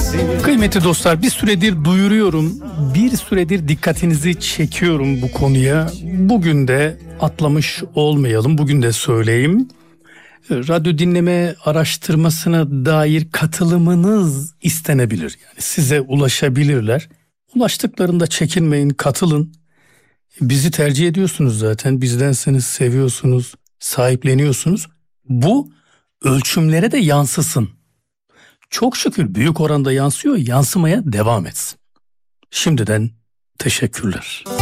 Kıymetli dostlar, bir süredir duyuruyorum, bir süredir dikkatinizi çekiyorum bu konuya. Bugün de atlamış olmayalım, bugün de söyleyeyim. Radyo dinleme araştırmasına dair katılımınız istenebilir. Yani size ulaşabilirler. Ulaştıklarında çekinmeyin, katılın. Bizi tercih ediyorsunuz zaten, bizdensiniz, seviyorsunuz, sahipleniyorsunuz. Bu ölçümlere de yansısın. Çok şükür büyük oranda yansıyor, yansımaya devam etsin. Şimdiden teşekkürler.